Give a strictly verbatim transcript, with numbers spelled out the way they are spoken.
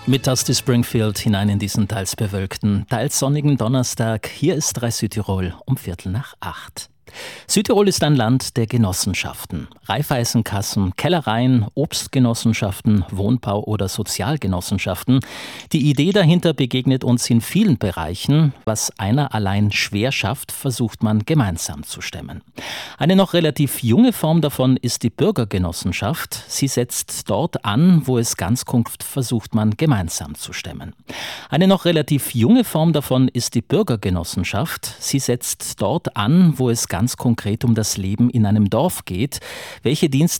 Mit Dusty Springfield hinein in diesen teils bewölkten, teils sonnigen Donnerstag. Hier ist drei Südtirol um Viertel nach acht. Südtirol ist ein Land der Genossenschaften. Raiffeisenkassen, Kellereien, Obstgenossenschaften, Wohnbau- oder Sozialgenossenschaften. Die Idee dahinter begegnet uns in vielen Bereichen. Was einer allein schwer schafft, versucht man gemeinsam zu stemmen. Eine noch relativ junge Form davon ist die Bürgergenossenschaft. Sie setzt dort an, wo es ganz konkret versucht man gemeinsam zu stemmen. Eine noch relativ junge Form davon ist die Bürgergenossenschaft. Sie setzt dort an, wo es ganz konkret um das Leben in einem Dorf geht. Welche Dienste